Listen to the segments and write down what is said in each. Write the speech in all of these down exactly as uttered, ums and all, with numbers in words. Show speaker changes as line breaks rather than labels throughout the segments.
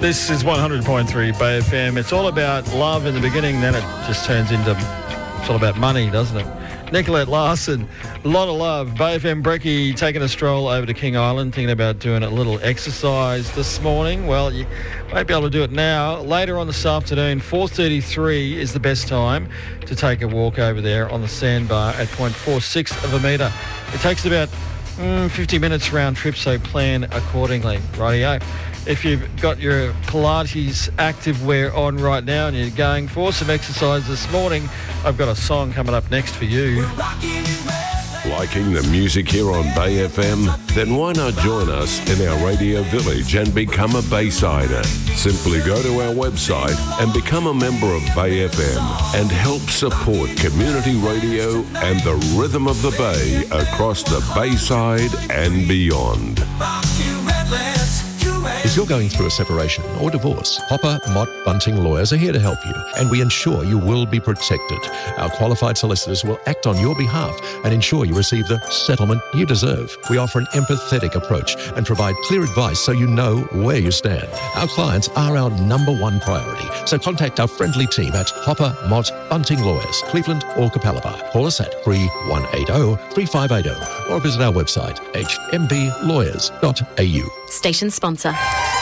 This is one hundred point three Bay F M. It's all about love in the beginning, then it just turns into, it's all about money, doesn't it? Nicolette Larson, a lot of love. Bay F M Brekkie taking a stroll over to King Island, thinking about doing a little exercise this morning. Well, you won't be able to do it now. Later on this afternoon, four thirty-three is the best time to take a walk over there on the sandbar at point four six of a metre. It takes about mm, fifty minutes round trip, so plan accordingly. Rightio. If you've got your Pilates activewear on right now and you're going for some exercise this morning, I've got a song coming up next for you.
Liking the music here on Bay F M? Then why not join us in our radio village and become a Baysider? Simply go to our website and become a member of Bay F M and help support community radio and the rhythm of the Bay across the Bayside and beyond.
If you're going through a separation or divorce, Hopper Mott Bunting Lawyers are here to help you, and we ensure you will be protected. Our qualified solicitors will act on your behalf and ensure you receive the settlement you deserve. We offer an empathetic approach and provide clear advice so you know where you stand. Our clients are our number one priority, so contact our friendly team at Hopper Mott Bunting Lawyers, Cleveland or Capalaba. Call us at three one eight zero, three five eight zero or visit our website, h m b lawyers dot a u.
Station sponsor.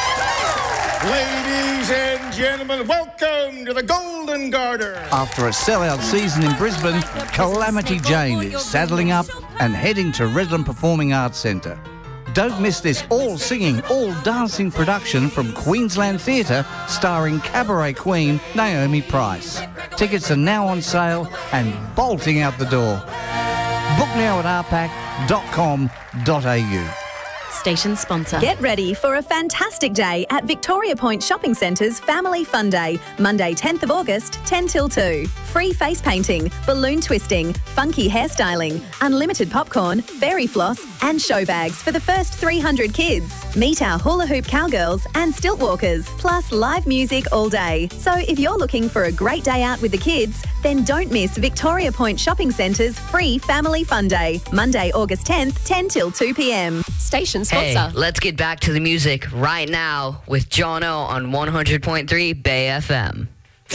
Ladies and gentlemen, welcome to the Golden Garter.
After a sellout season in Brisbane, Calamity Jane is saddling up and heading to Redland Performing Arts Centre. Don't miss this all-singing, all-dancing production from Queensland Theatre starring cabaret queen Naomi Price. Tickets are now on sale and bolting out the door. Book now at r pac dot com dot a u.
Station sponsor.
Get ready for a fantastic day at Victoria Point Shopping Centre's Family Fun Day, Monday tenth of August, ten till two. Free face painting, balloon twisting, funky hairstyling, unlimited popcorn, fairy floss and show bags for the first three hundred kids. Meet our hula hoop cowgirls and stilt walkers, plus live music all day. So if you're looking for a great day out with the kids, then don't miss Victoria Point Shopping Centre's free Family Fun Day, Monday, August tenth, ten till two p m.
Station sponsor.
Hey, let's get back to the music right now with John O on one hundred point three Bay F M.